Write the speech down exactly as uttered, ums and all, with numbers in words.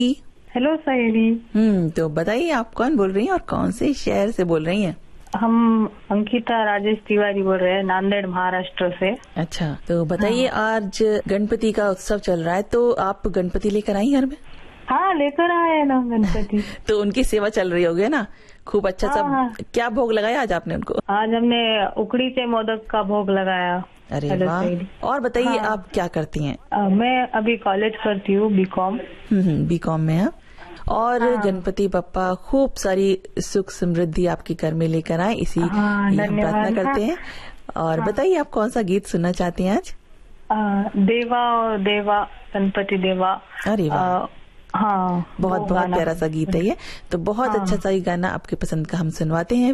Hello सहेली। हम्म तो बताइए आप कौन बोल रही हैं और कौन से शहर से बोल रही हैं? हम अंकिता राजेश तिवारी बोल रहे हैं, नांदेड़ महाराष्ट्र से। अच्छा, तो बताइए हाँ। आज गणपति का उत्सव चल रहा है, तो आप गणपति लेकर आई घर में? हाँ, लेकर आए ना गणपति। तो उनकी सेवा चल रही होगी ना, खूब अच्छा हाँ, सब। हाँ। क्या भोग लगाया आज आपने उनको? आज हमने उकड़ी के मोदक का भोग लगाया। अरे वाह। और बताइए हाँ। आप क्या करती हैं? आ, मैं अभी कॉलेज करती हूँ, बीकॉम। हम्म बीकॉम में है। और हाँ। गणपति बप्पा खूब सारी सुख समृद्धि आपके घर में लेकर आए, इसी हाँ, हम प्रार्थना करते हैं। और हाँ। बताइए आप कौन सा गीत सुनना चाहती हैं आज? आ, देवा और देवा गणपति देवा। अरे वाह, हाँ, बहुत बहुत प्यारा सा गीत है ये। तो बहुत हाँ। अच्छा सा ये गाना आपके पसंद का हम सुनवाते हैं।